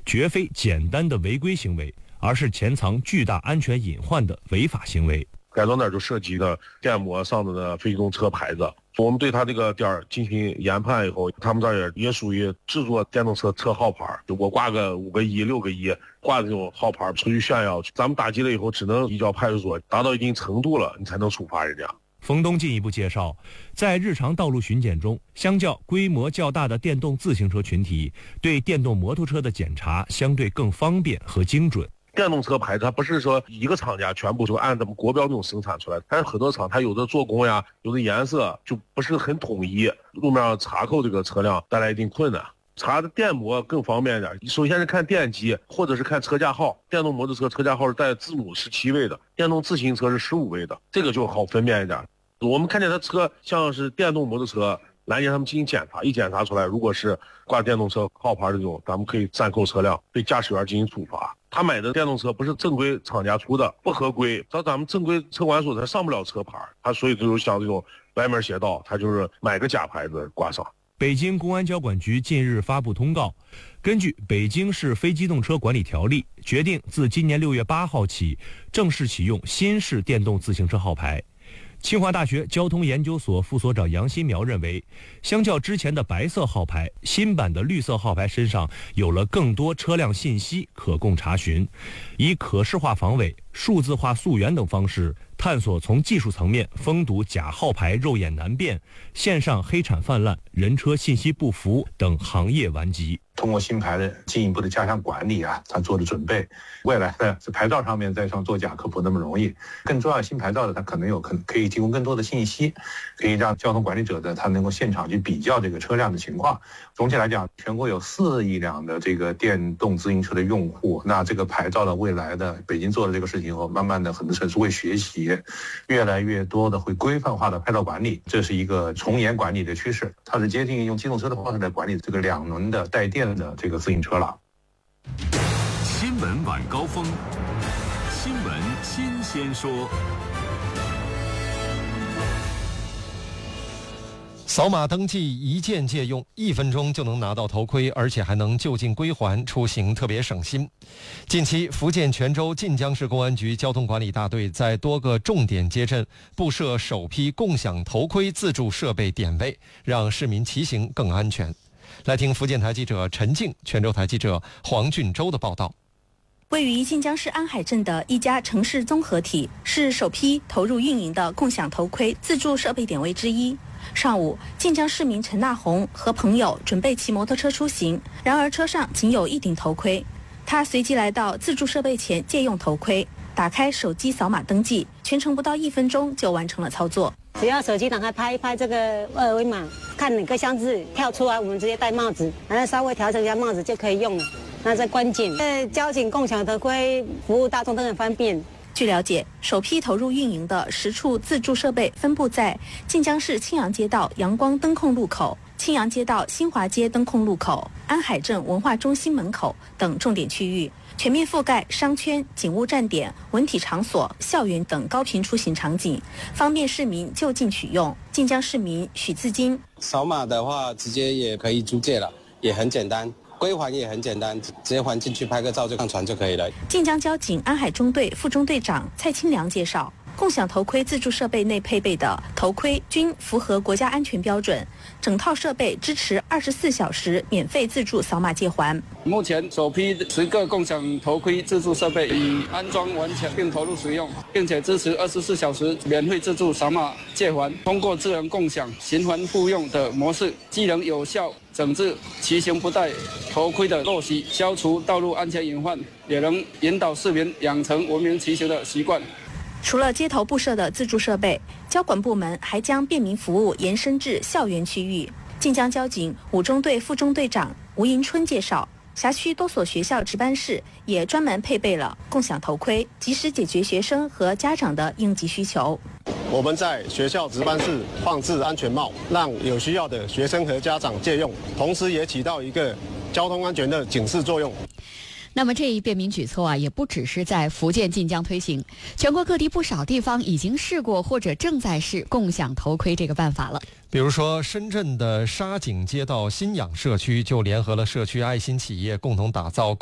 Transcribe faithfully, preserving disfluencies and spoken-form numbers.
绝非简单的违规行为，而是潜藏巨大安全隐患的违法行为。 改装点就涉及的电摩上的的非机动车牌子，我们对他这个点儿进行研判以后，他们这儿也也属于制作电动车车号牌，就我挂个五个一、六个一，挂这种号牌出去炫耀，咱们打击了以后，只能移交派出所，达到一定程度了，你才能处罚人家。 冯东进一步介绍，在日常道路巡检中，相较规模较大的电动自行车群体，对电动摩托车的检查相对更方便和精准。 电动车牌它不是说一个厂家全部就按咱们国标那种生产出来，它是很多厂，它有的做工呀，有的颜色就不是很统一，路面上查扣这个车辆带来一定困难。查的电摩更方便一点，首先是看电机或者是看车架号，电动摩托车车架号是带字母十七位的，电动自行车是十五位的，这个就好分辨一点。我们看见它车像是电动摩托车，拦截他们进行检查，一检查出来，如果是挂电动车号牌这种，咱们可以暂扣车辆，对驾驶员进行处罚。他买的电动车不是正规厂家出的，不合规，到咱们正规车管所他上不了车牌，他所以就是像这种歪门邪道，他就是买个假牌子挂上。 北京公安交管局近日发布通告，根据《北京市非机动车管理条例》，决定自今年六月八号起正式启用新式电动自行车号牌。清华大学交通研究所副所长杨新苗认为，相较之前的白色号牌，新版的绿色号牌身上有了更多车辆信息可供查询，以可视化防伪、数字化溯源等方式，探索从技术层面封堵假号牌肉眼难辨、线上黑产泛滥、人车信息不符等行业顽疾。 通过新牌的进一步的加强管理啊，他做的准备，未来的牌照上面再上作假可不那么容易。更重要，新牌照的它可能有可可以提供更多的信息，可以让交通管理者的他能够现场去比较这个车辆的情况。总体来讲，全国有四亿辆的这个电动自行车的用户，那这个牌照的未来的北京做的这个事情后，慢慢的很多城市会学习，越来越多的会规范化的牌照管理，这是一个从严管理的趋势。它是接近用机动车的方式来管理这个两轮的带电的这个自行车了。 新闻晚高峰，新闻新鲜说。 扫码登记一键借用，一分钟就能拿到头盔，而且还能就近归还，出行特别省心。近期，福建泉州晋江市公安局交通管理大队在多个重点街镇布设首批共享头盔自助设备点位，让市民骑行更安全。来听福建台记者陈静、泉州台记者黄俊洲的报道。 位于晋江市安海镇的一家城市综合体，是首批投入运营的共享头盔自助设备点位之一。上午，晋江市民陈大红和朋友准备骑摩托车出行，然而车上仅有一顶头盔。他随即来到自助设备前借用头盔，打开手机扫码登记，全程不到一分钟就完成了操作。 只要手机打开拍一拍这个二维码，看哪个箱子跳出来，我们直接戴帽子，然后稍微调整一下帽子就可以用了。那这关键，呃，交警共享头盔服务大众都很方便。 据了解，首批投入运营的十处自助设备分布在晋江市青阳街道阳光灯控路口、青阳街道新华街灯控路口、安海镇文化中心门口等重点区域，全面覆盖商圈、警务站点、文体场所、校园等高频出行场景，方便市民就近取用。晋江市民许自金： 扫码的话，直接也可以租借了，也很简单。归还也很简单，直接还进去拍个照就上传就可以了。 晋江交警安海中队副中队长蔡清良介绍，共享头盔自助设备内配备的头盔均符合国家安全标准，整套设备支持二十四小时免费自助扫码借还。 目前首批十个共享头盔自助设备已安装完成并投入使用，并且支持二十四小时免费自助扫码借还。通过智能共享、循环互用的模式，既能有效整治骑行不戴头盔的陋习，消除道路安全隐患，也能引导市民养成文明骑行的习惯。 除了街头布设的自助设备，交管部门还将便民服务延伸至校园区域。晋江交警五中队副中队长吴迎春介绍，辖区多所学校值班室也专门配备了共享头盔，及时解决学生和家长的应急需求。 我们在学校值班室放置安全帽，让有需要的学生和家长借用，同时也起到一个交通安全的警示作用。 那么这一便民举措啊，也不只是在福建晋江推行，全国各地不少地方已经试过或者正在试共享头盔这个办法了。 比如说，深圳的沙井街道新氧社区就联合了社区爱心企业，共同打造